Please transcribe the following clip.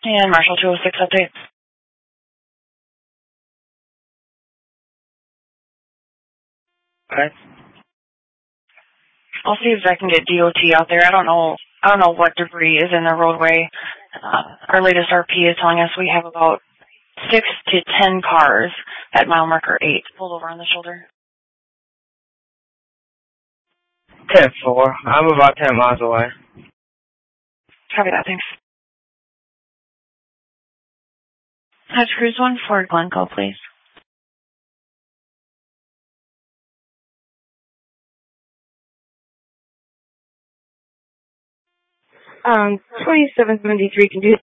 And Marshall 206 update. Okay. I'll see if I can get DOT out there. I don't know what debris is in the roadway. Our latest RP is telling us we have about 6 to 10 cars at mile marker 8 pulled over on the shoulder. 10-4. I'm about 10 miles away. Copy that, thanks. Hatch Cruise 1 for Glencoe, please. Um, 2773, can you